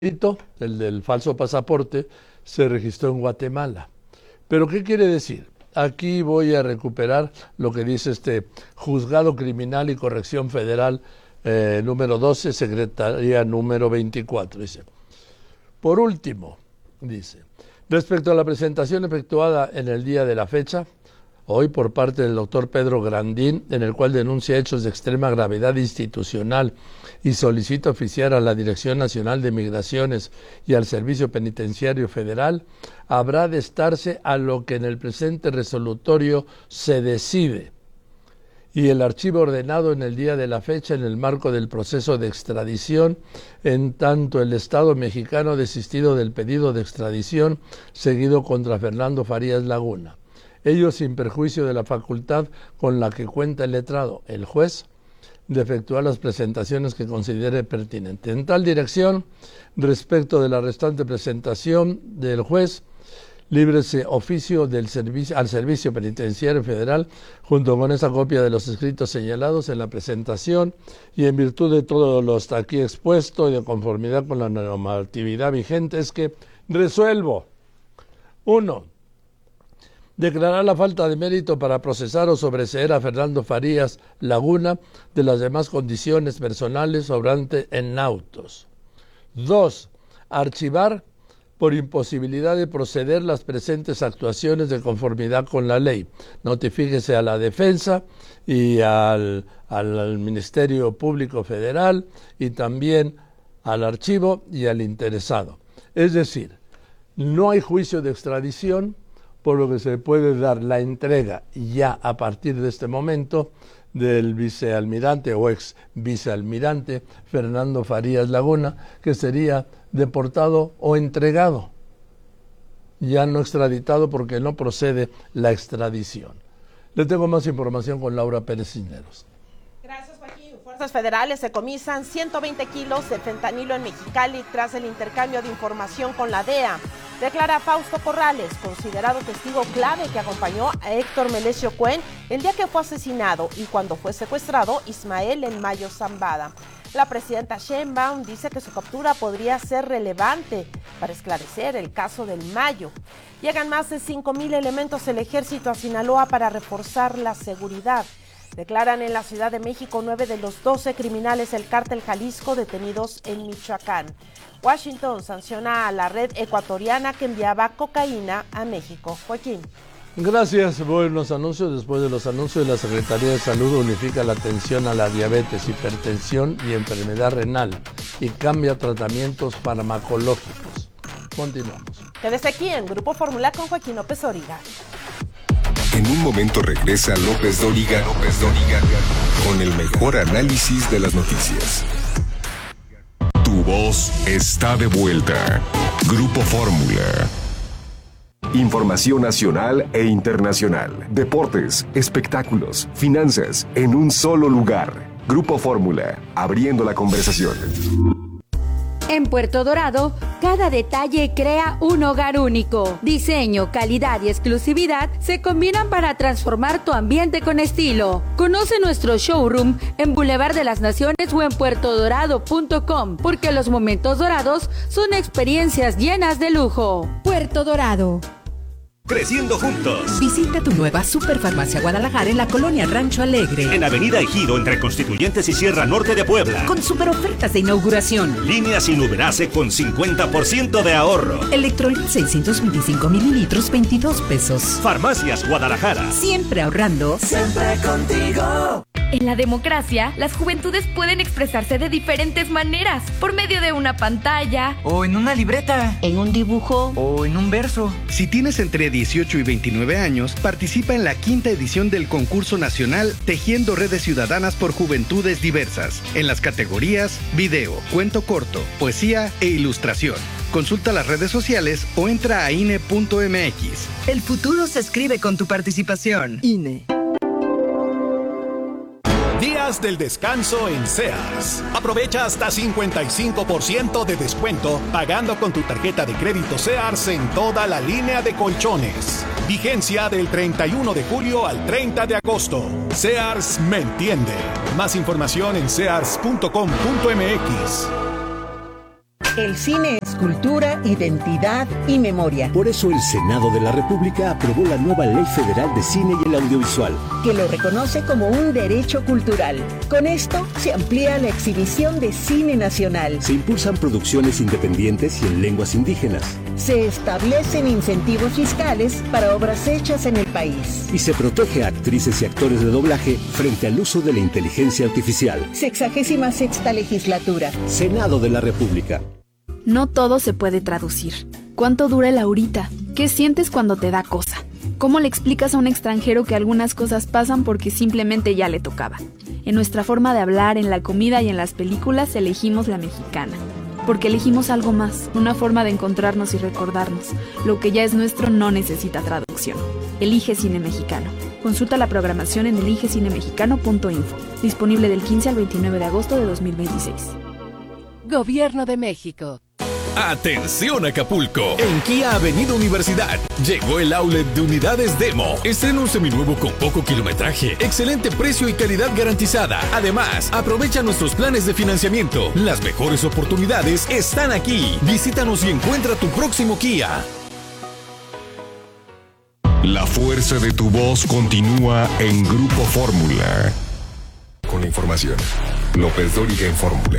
el del falso pasaporte, se registró en Guatemala. ¿Pero qué quiere decir? Aquí voy a recuperar lo que dice este Juzgado Criminal y Corrección Federal número 12, Secretaría número 24. Dice, por último, dice, respecto a la presentación efectuada en el día de la fecha, hoy por parte del doctor Pedro Grandín, en el cual denuncia hechos de extrema gravedad institucional y solicita oficiar a la Dirección Nacional de Migraciones y al Servicio Penitenciario Federal, habrá de estarse a lo que en el presente resolutorio se decide. Y el archivo ordenado en el día de la fecha en el marco del proceso de extradición, en tanto el Estado mexicano ha desistido del pedido de extradición seguido contra Fernando Farías Laguna. Ello sin perjuicio de la facultad con la que cuenta el letrado, el juez, de efectuar las presentaciones que considere pertinentes. En tal dirección, respecto de la restante presentación del juez, líbrese oficio al Servicio Penitenciario Federal, junto con esa copia de los escritos señalados en la presentación, y en virtud de todo lo hasta aquí expuesto y de conformidad con la normatividad vigente, es que resuelvo. 1. Declarar la falta de mérito para procesar o sobreseer a Fernando Farías Laguna de las demás condiciones personales sobrantes en autos. 2. Archivar por imposibilidad de proceder las presentes actuaciones de conformidad con la ley. Notifíquese a la defensa y al Ministerio Público Federal y también al archivo y al interesado. Es decir, no hay juicio de extradición, por lo que se puede dar la entrega ya a partir de este momento del vicealmirante o ex vicealmirante Fernando Farías Laguna, que sería deportado o entregado, ya no extraditado porque no procede la extradición. Le tengo más información con Laura Pérez Cisneros. Gracias, Joaquín. Fuerzas federales decomisan 120 kilos de fentanilo en Mexicali tras el intercambio de información con la DEA. Declara Fausto Corrales, considerado testigo clave que acompañó a Héctor Melesio Cuen el día que fue asesinado y cuando fue secuestrado Ismael El Mayo Zambada. La presidenta Sheinbaum dice que su captura podría ser relevante para esclarecer el caso del Mayo. Llegan más de 5,000 elementos del ejército a Sinaloa para reforzar la seguridad. Declaran en la Ciudad de México 9 de los 12 criminales del cártel Jalisco detenidos en Michoacán. Washington sanciona a la red ecuatoriana que enviaba cocaína a México. Joaquín. Gracias. Buenos anuncios. Después de los anuncios, la Secretaría de Salud unifica la atención a la diabetes, hipertensión y enfermedad renal y cambia tratamientos farmacológicos. Continuamos. Quédese aquí en Grupo Fórmula con Joaquín López Dóriga. En un momento regresa López Dóriga con el mejor análisis de las noticias. Tu voz está de vuelta. Grupo Fórmula. Información nacional e internacional. Deportes, espectáculos, finanzas, en un solo lugar. Grupo Fórmula, abriendo la conversación. En Puerto Dorado, cada detalle crea un hogar único. Diseño, calidad y exclusividad se combinan para transformar tu ambiente con estilo. Conoce nuestro showroom en Boulevard de las Naciones o en puertodorado.com, porque los momentos dorados son experiencias llenas de lujo. Puerto Dorado. Creciendo juntos. Visita tu nueva Superfarmacia Guadalajara en la colonia Rancho Alegre. En Avenida Ejido, entre Constituyentes y Sierra Norte de Puebla. Con super ofertas de inauguración. Línea sin Uberase con 50% de ahorro. Electrolit 625 mililitros, 22 pesos. Farmacias Guadalajara. Siempre ahorrando. Siempre contigo. En la democracia, las juventudes pueden expresarse de diferentes maneras, por medio de una pantalla, o en una libreta, en un dibujo, o en un verso. Si tienes entre 18 y 29 años, participa en la 5ª edición del concurso nacional Tejiendo Redes Ciudadanas por Juventudes Diversas, en las categorías video, cuento corto, poesía e ilustración. Consulta las redes sociales o entra a INE.mx. El futuro se escribe con tu participación. INE. Días del descanso en Sears. Aprovecha hasta 55% de descuento pagando con tu tarjeta de crédito Sears en toda la línea de colchones. Vigencia del 31 de julio al 30 de agosto. Sears me entiende. Más información en sears.com.mx. El cine es cultura, identidad y memoria. Por eso el Senado de la República aprobó la nueva Ley Federal de Cine y el Audiovisual, que lo reconoce como un derecho cultural. Con esto se amplía la exhibición de cine nacional. Se impulsan producciones independientes y en lenguas indígenas. Se establecen incentivos fiscales para obras hechas en el país. Y se protege a actrices y actores de doblaje frente al uso de la inteligencia artificial. 66ª legislatura. Senado de la República. No todo se puede traducir. ¿Cuánto dura el ahorita? ¿Qué sientes cuando te da cosa? ¿Cómo le explicas a un extranjero que algunas cosas pasan porque simplemente ya le tocaba? En nuestra forma de hablar, en la comida y en las películas elegimos la mexicana. Porque elegimos algo más, una forma de encontrarnos y recordarnos. Lo que ya es nuestro no necesita traducción. Elige Cine Mexicano. Consulta la programación en eligecinemexicano.info. Disponible del 15 al 29 de agosto de 2026. Gobierno de México. ¡Atención Acapulco! En Kia Avenida Universidad llegó el outlet de unidades Demo. Estrena un seminuevo con poco kilometraje, excelente precio y calidad garantizada. Además, aprovecha nuestros planes de financiamiento. Las mejores oportunidades están aquí. Visítanos y encuentra tu próximo Kia. La fuerza de tu voz continúa en Grupo Fórmula. Con la información, López Dóriga en Fórmula.